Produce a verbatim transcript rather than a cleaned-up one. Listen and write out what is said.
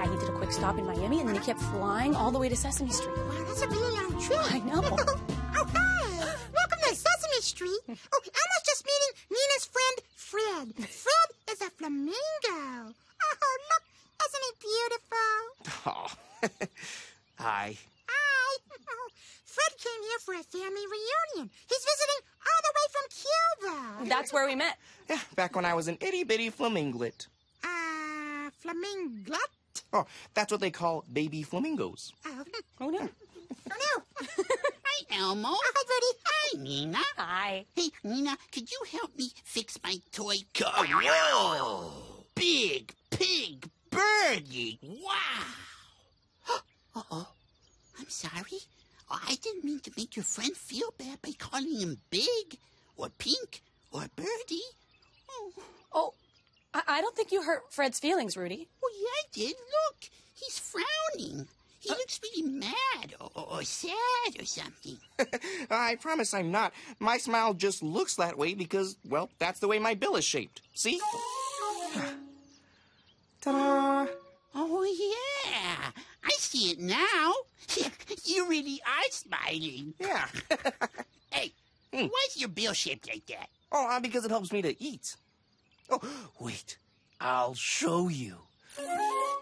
he did a quick stop in Miami, and then he kept flying all the way to Sesame Street. Wow, that's a really long trip. I know. Oh, hi. Welcome to Sesame Street. Oh, Elmo's just meeting Nina's friend, Fred. Fred is a flamingo. Oh, look. Isn't he beautiful? Oh. Hi. Hi. Oh, Fred came here for a family reunion. He's visiting all the way from Cuba. That's where we met. Yeah, back when I was an itty-bitty flaminglet. Uh, flaminglet? Oh, that's what they call baby flamingos. Oh, Oh, no. oh no. Hi, Elmo. Hi, Rudy. Hi, Nina. Hi. Hey, Nina, could you help me fix my toy car? Whoa! Big pig birdie. Wow. Uh-oh. I'm sorry. I didn't mean to make your friend feel bad by calling him big or pink or birdie. Oh, Oh, I, I don't think you hurt Fred's feelings, Rudy. well, yeah, I did. Look, he's frowning. He looks really mad or, or, or sad or something. I promise I'm not. My smile just looks that way because, well, that's the way my bill is shaped. See? Ta-da! Oh, yeah. I see it now. You really are smiling. Yeah. Hey, Hmm. why's your bill shaped like that? Oh, uh, because it helps me to eat. Oh, wait. I'll show you.